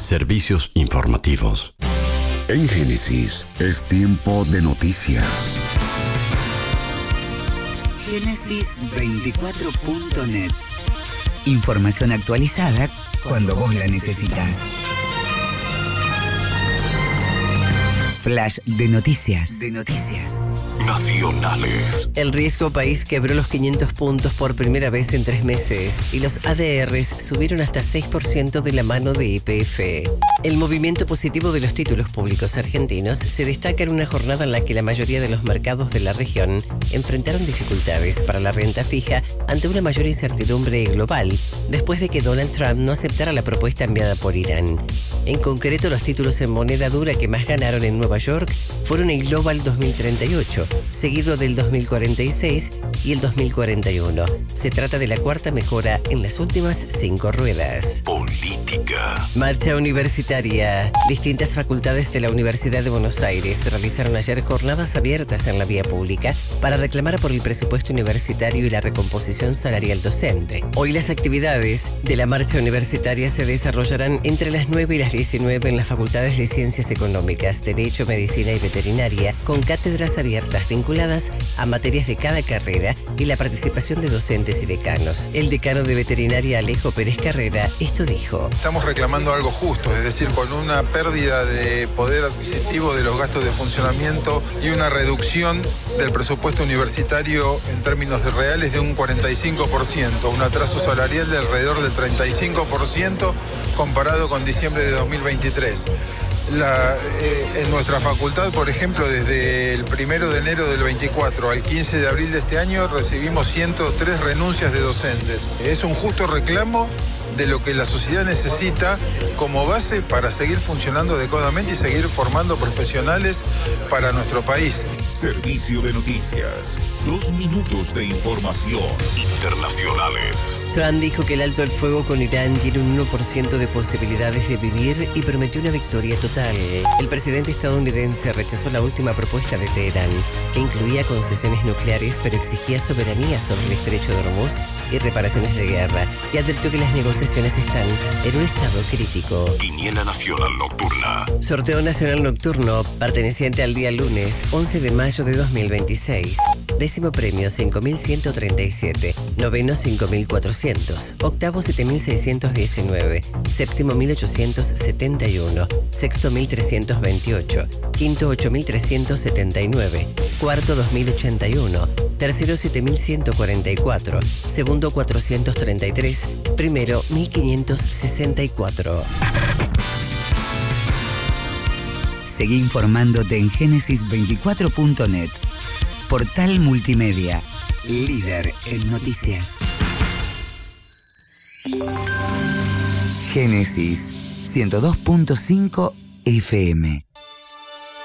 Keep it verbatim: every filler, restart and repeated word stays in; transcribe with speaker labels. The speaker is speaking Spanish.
Speaker 1: Servicios informativos.
Speaker 2: En Génesis es tiempo de noticias.
Speaker 3: Génesis veinticuatro punto net. Información actualizada cuando vos la necesitas. Flash de noticias. De noticias.
Speaker 2: Nacionales.
Speaker 4: El riesgo país quebró los quinientos puntos por primera vez en tres meses y los A D Rs subieron hasta seis por ciento de la mano de Y P F. El movimiento positivo de los títulos públicos argentinos se destaca en una jornada en la que la mayoría de los mercados de la región enfrentaron dificultades para la renta fija ante una mayor incertidumbre global después de que Donald Trump no aceptara la propuesta enviada por Irán. En concreto, los títulos en moneda dura que más ganaron en Nueva York fueron el Global dos mil treinta y ocho, seguido del dos mil cuarenta y seis y el dos mil cuarenta y uno. Se trata de la cuarta mejora en las últimas cinco ruedas.
Speaker 2: Política.
Speaker 4: Marcha universitaria. Distintas facultades de la Universidad de Buenos Aires realizaron ayer jornadas abiertas en la vía pública para reclamar por el presupuesto universitario y la recomposición salarial docente. Hoy las actividades de la marcha universitaria se desarrollarán entre las nueve y las diecinueve en las facultades de Ciencias Económicas, Derecho, Medicina y Veterinaria, con cátedras abiertas vinculadas a materias de cada carrera y la participación de docentes y decanos. El decano de Veterinaria, Alejo Pérez Carrera, esto dijo:
Speaker 5: Estamos reclamando algo justo, es decir, con una pérdida de poder adquisitivo de los gastos de funcionamiento y una reducción del presupuesto universitario en términos de reales de un cuarenta y cinco por ciento, un atraso salarial de alrededor del treinta y cinco por ciento comparado con diciembre de dos mil veintitrés. La, eh, en nuestra facultad, por ejemplo, desde el primero de enero del veinticuatro al quince de abril de este año recibimos ciento tres renuncias de docentes. Es un justo reclamo de lo que la sociedad necesita como base para seguir funcionando adecuadamente y seguir formando profesionales para nuestro país.
Speaker 2: Servicio de noticias. Dos minutos de información. Internacionales.
Speaker 4: Trump dijo que el alto el fuego con Irán tiene un uno por ciento de posibilidades de vivir y prometió una victoria total. El presidente estadounidense rechazó la última propuesta de Teherán, que incluía concesiones nucleares pero exigía soberanía sobre el estrecho de Hormuz y reparaciones de guerra, y advirtió que las negociaciones están en un estado crítico.
Speaker 2: Quiniela Nacional Nocturna.
Speaker 4: Sorteo Nacional Nocturno, perteneciente al día lunes once de mayo de dos mil veintiséis. Décimo premio cinco mil ciento treinta y siete, noveno cinco mil cuatrocientos, octavo siete mil seiscientos diecinueve, séptimo mil ochocientos setenta y uno, sexto mil trescientos veintiocho, quinto ocho mil trescientos setenta y nueve, cuarto dos mil ochenta y uno, tercero siete mil ciento cuarenta y cuatro, segundo cuatrocientos treinta y tres, primero mil quinientos sesenta y cuatro.
Speaker 3: Seguí informándote en Génesis veinticuatro punto net. Portal multimedia, líder en noticias. Génesis ciento dos punto cinco F M.